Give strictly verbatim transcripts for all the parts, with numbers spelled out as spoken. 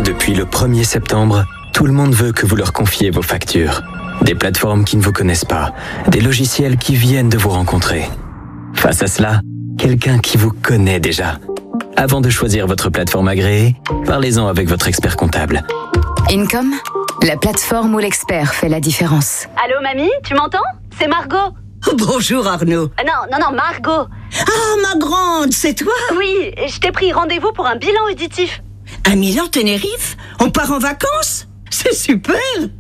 Depuis le premier septembre, tout le monde veut que vous leur confiez vos factures. Des plateformes qui ne vous connaissent pas, des logiciels qui viennent de vous rencontrer. Face à cela, quelqu'un qui vous connaît déjà. Avant de choisir votre plateforme agréée, parlez-en avec votre expert comptable. Income, la plateforme où l'expert fait la différence. Allô mamie, tu m'entends? C'est Margot. Bonjour Arnaud. Euh, non, non, non, Margot. Ah, ma grande, c'est toi? Oui, je t'ai pris rendez-vous pour un bilan auditif. Un Milan Tenerife? On part en vacances? C'est super!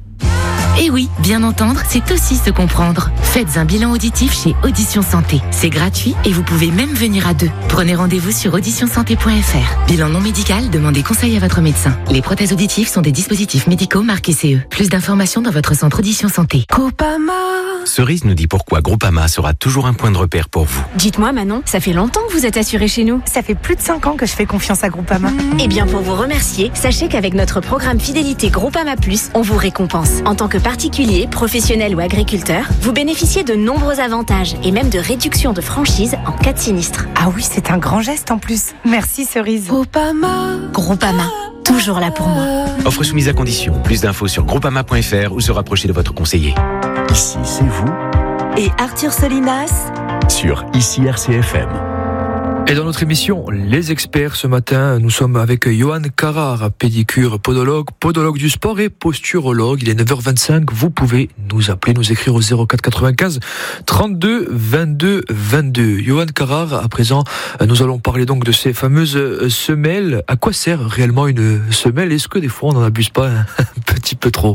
Et oui, bien entendre, c'est aussi se comprendre. Faites un bilan auditif chez Audition Santé. C'est gratuit et vous pouvez même venir à deux. Prenez rendez-vous sur audition santé point f r. Bilan non médical, demandez conseil à votre médecin. Les prothèses auditives sont des dispositifs médicaux marqués C E. Plus d'informations dans votre centre Audition Santé. Groupama. Cerise nous dit pourquoi Groupama sera toujours un point de repère pour vous. Dites-moi Manon, ça fait longtemps que vous êtes assurée chez nous. Ça fait plus de cinq ans que je fais confiance à Groupama. Mmh. Eh bien pour vous remercier, sachez qu'avec notre programme Fidélité Groupama Plus, on vous récompense. En tant que particulier, professionnel ou agriculteur, vous bénéficiez de nombreux avantages et même de réductions de franchise en cas de sinistre. Ah oui, c'est un grand geste en plus. Merci Cerise. Groupama. Groupama, toujours là pour moi. Offre soumise à condition. Plus d'infos sur groupama point f r ou se rapprocher de votre conseiller. Ici, c'est vous. Et Arthur Solinas sur Ici R C F M. Et dans notre émission Les Experts, ce matin, nous sommes avec Johan Carrard, pédicure, podologue, podologue du sport et posturologue. Il est neuf heures vingt-cinq. Vous pouvez nous appeler, nous écrire au zéro quatre quatre-vingt-quinze trente-deux vingt-deux vingt-deux. Johan Carrard, à présent, nous allons parler donc de ces fameuses semelles. À quoi sert réellement une semelle? Est-ce que des fois on n'en abuse pas un petit peu trop?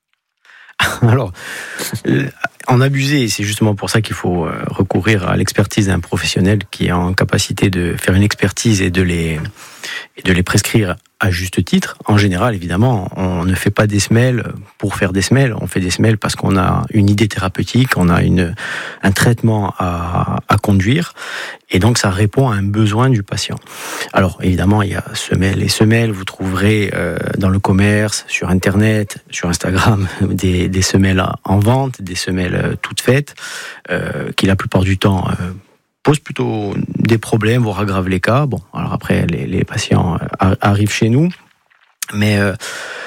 Alors, euh, en abuser, c'est justement pour ça qu'il faut euh, recourir à l'expertise d'un professionnel qui est en capacité de faire une expertise et de les, et de les prescrire à juste titre. En général, évidemment, on ne fait pas des semelles pour faire des semelles, on fait des semelles parce qu'on a une idée thérapeutique, on a une, un traitement à, à conduire, et donc ça répond à un besoin du patient. Alors, évidemment, il y a semelles et semelles, vous trouverez euh, dans le commerce, sur Internet, sur Instagram, des, des semelles en vente, des semelles toutes faites, euh, qui la plupart du temps... Euh, pose plutôt des problèmes, voire aggrave les cas. Bon, alors après, les, les patients arrivent chez nous, mais euh,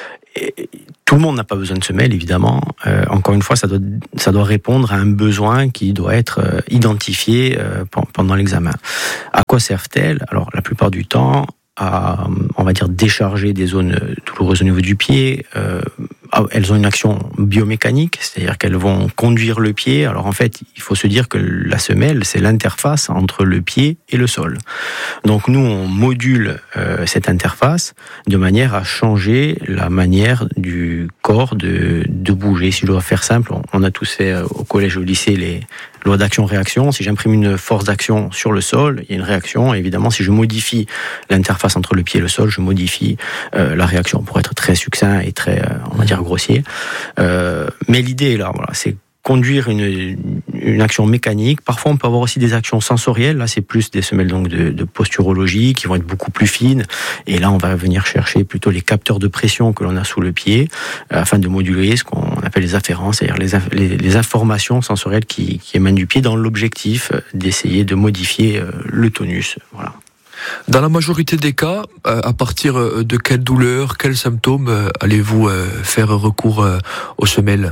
tout le monde n'a pas besoin de semelles, évidemment. Euh, encore une fois, ça doit, ça doit répondre à un besoin qui doit être euh, identifié euh, pendant l'examen. À quoi servent-elles? Alors, la plupart du temps, à, on va dire, décharger des zones douloureuses au niveau du pied. Euh, elles ont une action biomécanique, c'est-à-dire qu'elles vont conduire le pied. Alors en fait, il faut se dire que la semelle, c'est l'interface entre le pied et le sol. Donc nous, on module euh, cette interface de manière à changer la manière du corps de, de bouger. Si je dois faire simple, on, on a tous fait euh, au collège ou au lycée les lois d'action-réaction. Si j'imprime une force d'action sur le sol, il y a une réaction. Et évidemment, si je modifie l'interface entre le pied et le sol, je modifie euh, la réaction, pour être très succinct et très, euh, on va dire, grossier. Euh, mais l'idée, là, voilà, c'est conduire une, une action mécanique. Parfois, on peut avoir aussi des actions sensorielles. Là, c'est plus des semelles donc de, de posturologie qui vont être beaucoup plus fines. Et là, on va venir chercher plutôt les capteurs de pression que l'on a sous le pied euh, afin de moduler ce qu'on appelle les afférences, c'est-à-dire les, les, les informations sensorielles qui, qui émanent du pied dans l'objectif d'essayer de modifier euh, le tonus. Voilà. Dans la majorité des cas, à partir de quelle douleur, quels symptômes allez-vous faire recours aux semelles?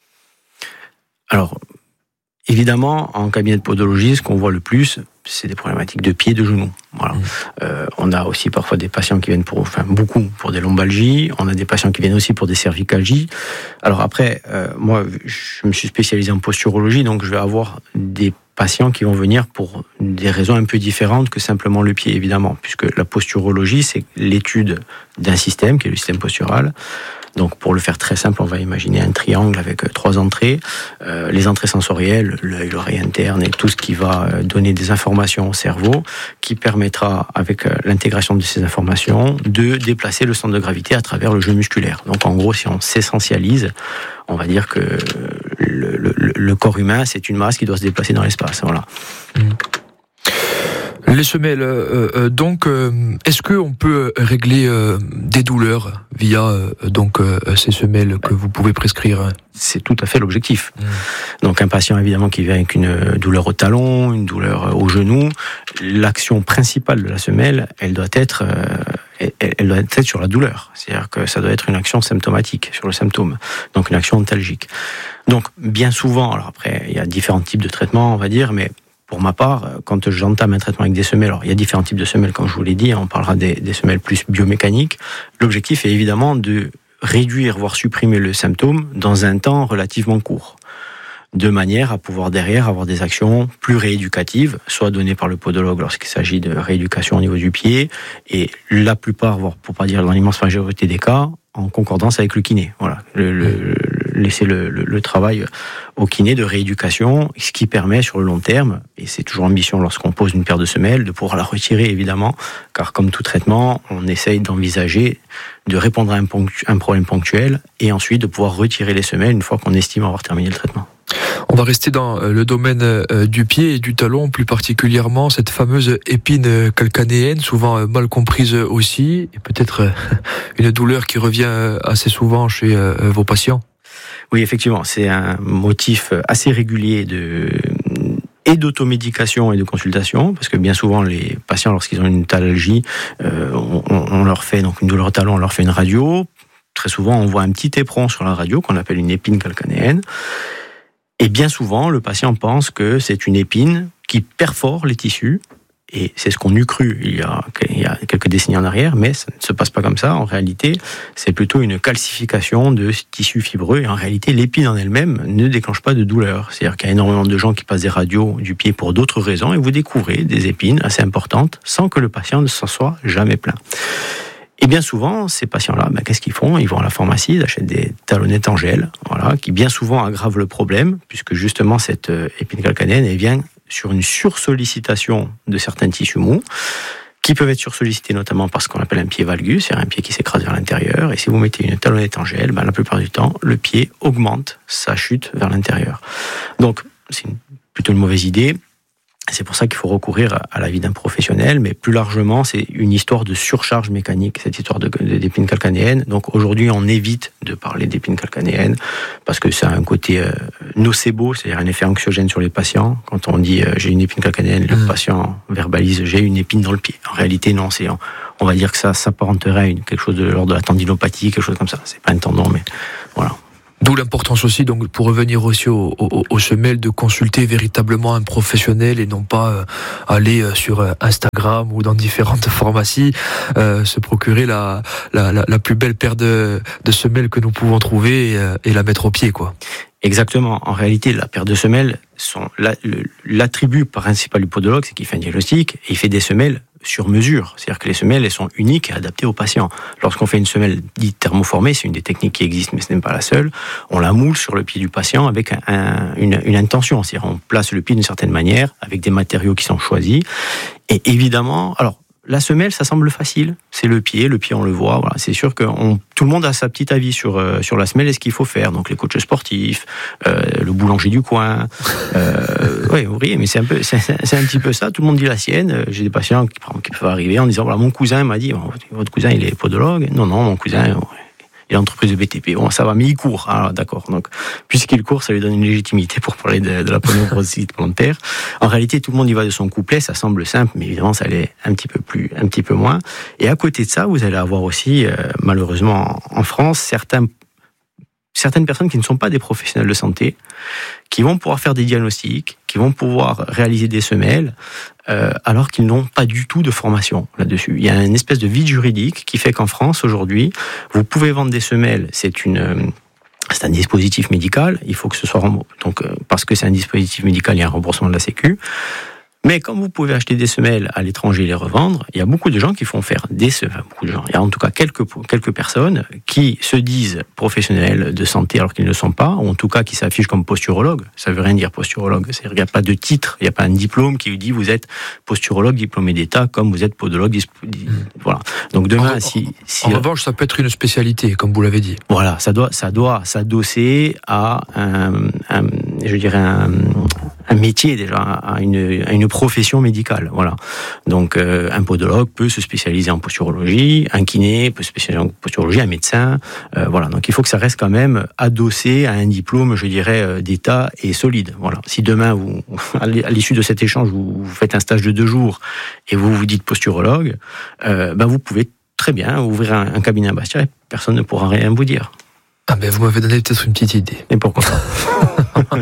Alors, évidemment, en cabinet de podologie, ce qu'on voit le plus, c'est des problématiques de pied, de genoux. Voilà. Mmh. Euh, on a aussi parfois des patients qui viennent pour, enfin beaucoup pour des lombalgies. On a des patients qui viennent aussi pour des cervicalgies. Alors après, euh, moi, je me suis spécialisé en posturologie, donc je vais avoir des patients qui vont venir pour des raisons un peu différentes que simplement le pied, évidemment, puisque la posturologie, c'est l'étude d'un système, qui est le système postural. Donc, pour le faire très simple, on va imaginer un triangle avec trois entrées. Euh, les entrées sensorielles, l'œil, l'oreille interne et tout ce qui va donner des informations au cerveau, qui permettra, avec l'intégration de ces informations, de déplacer le centre de gravité à travers le jeu musculaire. Donc, en gros, si on s'essentialise, on va dire que le, le, le corps humain, c'est une masse qui doit se déplacer dans l'espace. Voilà. Mmh. Les semelles, euh, euh, donc, euh, est-ce qu'on peut régler euh, des douleurs via euh, donc euh, ces semelles que vous pouvez prescrire? C'est tout à fait l'objectif. Mmh. Donc un patient évidemment qui vient avec une douleur au talon, une douleur au genou, l'action principale de la semelle, elle doit être, euh, elle, elle doit être sur la douleur. C'est-à-dire que ça doit être une action symptomatique sur le symptôme, donc une action antalgique. Donc, bien souvent, alors après, il y a différents types de traitements, on va dire, mais pour ma part, quand j'entame un traitement avec des semelles, alors il y a différents types de semelles, comme je vous l'ai dit, on parlera des, des semelles plus biomécaniques. L'objectif est évidemment de réduire, voire supprimer le symptôme dans un temps relativement court, de manière à pouvoir derrière avoir des actions plus rééducatives, soit données par le podologue lorsqu'il s'agit de rééducation au niveau du pied, et la plupart, voire pour pas dire dans l'immense majorité des cas, en concordance avec le kiné. Voilà, le, le, le, laisser le, le, le travail au kiné de rééducation, ce qui permet sur le long terme, et c'est toujours ambition lorsqu'on pose une paire de semelles, de pouvoir la retirer évidemment, car comme tout traitement, on essaye d'envisager de répondre à un, ponctu, un problème ponctuel, et ensuite de pouvoir retirer les semelles une fois qu'on estime avoir terminé le traitement. On va rester dans le domaine du pied et du talon, plus particulièrement cette fameuse épine calcanéenne, souvent mal comprise aussi, et peut-être une douleur qui revient assez souvent chez vos patients. Oui, effectivement, c'est un motif assez régulier de et d'automédication et de consultation, parce que bien souvent les patients, lorsqu'ils ont une talalgie, euh, on, on leur fait donc une douleur au talon, on leur fait une radio. Très souvent, on voit un petit éperon sur la radio qu'on appelle une épine calcanéenne. Et bien souvent, le patient pense que c'est une épine qui perfore les tissus, et c'est ce qu'on eût cru il y a, il y a quelques décennies en arrière, mais ça ne se passe pas comme ça. En réalité, c'est plutôt une calcification de tissus fibreux, et en réalité, l'épine en elle-même ne déclenche pas de douleur. C'est-à-dire qu'il y a énormément de gens qui passent des radios du pied pour d'autres raisons, et vous découvrez des épines assez importantes, sans que le patient ne s'en soit jamais plaint. Et bien souvent, ces patients-là, ben, qu'est-ce qu'ils font ? Ils vont à la pharmacie, ils achètent des talonnettes en gel, voilà, qui bien souvent aggravent le problème, puisque justement cette épine calcanéenne, elle vient sur une sursollicitation de certains tissus mous, qui peuvent être sursollicités notamment par ce qu'on appelle un pied valgus, c'est-à-dire un pied qui s'écrase vers l'intérieur, et si vous mettez une talonnette en gel, ben, la plupart du temps, le pied augmente sa chute vers l'intérieur. Donc, c'est une, plutôt une mauvaise idée. C'est pour ça qu'il faut recourir à l'avis d'un professionnel, mais plus largement, c'est une histoire de surcharge mécanique, cette histoire de, de, d'épine calcanéenne. Donc aujourd'hui, on évite de parler d'épine calcanéenne, parce que ça a un côté euh, nocebo, c'est-à-dire un effet anxiogène sur les patients. Quand on dit euh, j'ai une épine calcanéenne, le mmh. patient verbalise j'ai une épine dans le pied. En réalité, non, c'est on, on va dire que ça s'apparenterait à une, quelque chose de l'ordre de la tendinopathie, quelque chose comme ça. C'est pas un tendon, mais voilà. D'où l'importance aussi, donc, pour revenir aussi aux, aux, aux semelles, de consulter véritablement un professionnel et non pas euh, aller sur Instagram ou dans différentes pharmacies, euh, se procurer la, la, la, la plus belle paire de, de semelles que nous pouvons trouver et, et la mettre au pied, quoi. Exactement. En réalité, la paire de semelles, sont la, le, l'attribut principal du podologue, c'est qu'il fait un diagnostic et il fait des semelles sur mesure. C'est-à-dire que les semelles, elles sont uniques et adaptées au patient. Lorsqu'on fait une semelle dite thermoformée, c'est une des techniques qui existent, mais ce n'est pas la seule, on la moule sur le pied du patient avec un, un, une, une intention. C'est-à-dire on place le pied d'une certaine manière, avec des matériaux qui sont choisis. Et évidemment, alors, la semelle, ça semble facile. C'est le pied, le pied on le voit. Voilà, c'est sûr que on, tout le monde a sa petite avis sur euh, sur la semelle et ce qu'il faut faire. Donc les coachs sportifs, euh, le boulanger du coin. Euh, oui, vous riez, mais c'est un peu, c'est, c'est un petit peu ça. Tout le monde dit la sienne. J'ai des patients qui, qui peuvent arriver en disant voilà, mon cousin m'a dit, votre cousin il est podologue. Non, non, mon cousin. Ouais. Il est entreprise de B T P. Bon, ça va, mais il court. Ah, d'accord. Donc, puisqu'il court, ça lui donne une légitimité pour parler de, de la pneumobrosite plantaire. En réalité, tout le monde y va de son couplet. Ça semble simple, mais évidemment, ça l'est un petit peu plus, un petit peu moins. Et à côté de ça, vous allez avoir aussi, euh, malheureusement, en France, certains, certaines personnes qui ne sont pas des professionnels de santé, qui vont pouvoir faire des diagnostics, qui vont pouvoir réaliser des semelles, euh, alors qu'ils n'ont pas du tout de formation là-dessus. Il y a une espèce de vide juridique qui fait qu'en France, aujourd'hui, vous pouvez vendre des semelles, c'est une... Euh, c'est un dispositif médical, il faut que ce soit remboursé. Donc, euh, parce que c'est un dispositif médical, il y a un remboursement de la Sécu. Mais comme vous pouvez acheter des semelles à l'étranger et les revendre, il y a beaucoup de gens qui font faire des semelles. Enfin, beaucoup de gens. Il y a en tout cas quelques, quelques personnes qui se disent professionnels de santé alors qu'ils ne le sont pas, ou en tout cas qui s'affichent comme posturologues. Ça veut rien dire posturologue. C'est-à-dire qu'il n'y a pas de titre, il n'y a pas un diplôme qui dit vous êtes posturologue diplômé d'État comme vous êtes podologue. Mmh. Voilà. Donc demain, en, si, si... En revanche, ça peut être une spécialité, comme vous l'avez dit. Voilà, ça doit, ça doit s'adosser à un, un je dirais un, un métier déjà, à une, à une profession médicale, voilà. Donc, euh, un podologue peut se spécialiser en posturologie, un kiné peut se spécialiser en posturologie, un médecin, euh, voilà. Donc, il faut que ça reste quand même adossé à un diplôme, je dirais, d'État et solide, voilà. Si demain, vous, à l'issue de cet échange, vous, vous faites un stage de deux jours et vous vous dites posturologue, euh, ben vous pouvez très bien ouvrir un, un cabinet à Bastia et personne ne pourra rien vous dire. Ah ben vous m'avez donné peut-être une petite idée. Et pourquoi pas?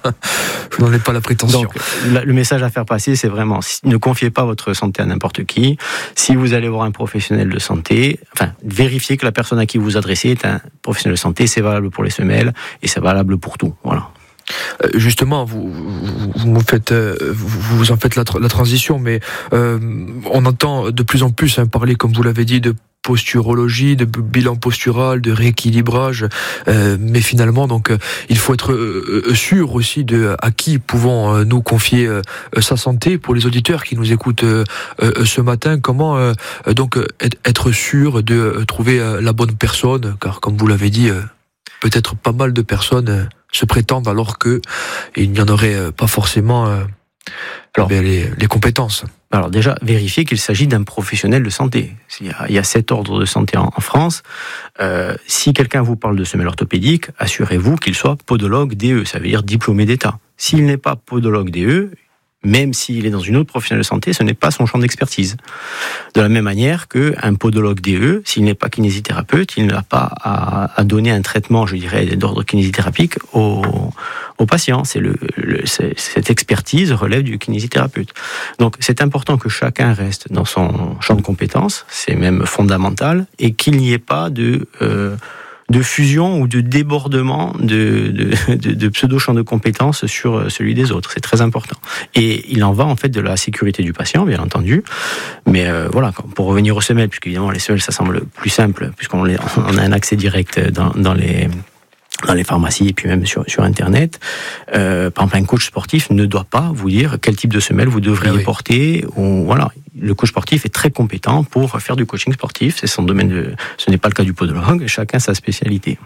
Je n'en ai pas la prétention. Donc, la, le message à faire passer, c'est vraiment, ne confiez pas votre santé à n'importe qui. Si vous allez voir un professionnel de santé, enfin, vérifiez que la personne à qui vous vous adressez est un professionnel de santé. C'est valable pour les semelles et c'est valable pour tout. Voilà. Justement, vous, vous, vous, faites, vous, vous en faites la, la transition, mais euh, on entend de plus en plus hein, parler, comme vous l'avez dit, de posturologie, de bilan postural, de rééquilibrage, euh, mais finalement, donc, euh, il faut être euh, sûr aussi de à qui pouvons euh, nous confier euh, sa santé. Pour les auditeurs qui nous écoutent euh, euh, ce matin, comment euh, donc être sûr de euh, trouver euh, la bonne personne, car comme vous l'avez dit, euh, peut-être pas mal de personnes euh, se prétendent alors que il n'y en aurait pas forcément euh, alors, les, les compétences. Alors déjà, vérifiez qu'il s'agit d'un professionnel de santé. Il y a, il y a sept ordres de santé en, en France. Euh, si quelqu'un vous parle de semelle orthopédique, assurez-vous qu'il soit podologue D E, ça veut dire diplômé d'État. S'il n'est pas podologue D E, même s'il est dans une autre professionnelle de santé, ce n'est pas son champ d'expertise. De la même manière qu'un podologue D E, s'il n'est pas kinésithérapeute, il n'a pas à, à donner un traitement, je dirais, d'ordre kinésithérapique au, au patient. C'est le, le, c'est, cette expertise relève du kinésithérapeute. Donc, c'est important que chacun reste dans son champ de compétences, c'est même fondamental, et qu'il n'y ait pas de... Euh, de fusion ou de débordement de, de, de, de pseudo-champs de compétences sur celui des autres. C'est très important. Et il en va en fait de la sécurité du patient, bien entendu. Mais euh, voilà, pour revenir aux semelles, puisqu'évidemment les semelles, ça semble plus simple, puisqu'on les, on a un accès direct dans, dans les... dans les pharmacies et puis même sur, sur Internet. Euh, par exemple, un coach sportif ne doit pas vous dire quel type de semelle vous devriez ah oui. porter. Ou, voilà. Le coach sportif est très compétent pour faire du coaching sportif. C'est son domaine de, ce n'est pas le cas du podologue. Chacun sa spécialité.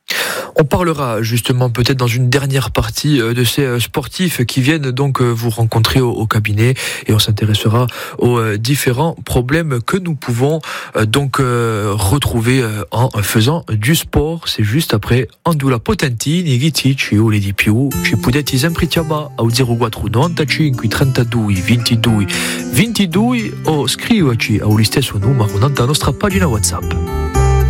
On parlera justement peut-être dans une dernière partie de ces sportifs qui viennent donc vous rencontrer au, au cabinet et on s'intéressera aux différents problèmes que nous pouvons donc retrouver en faisant du sport. C'est juste après Andula Potentini, Gitici o le di più, ci potete sempre chiamare au zero quattro novantacinque trentadue ventidue ventidue o scriverci allo stesso numero nella nostra pagina WhatsApp.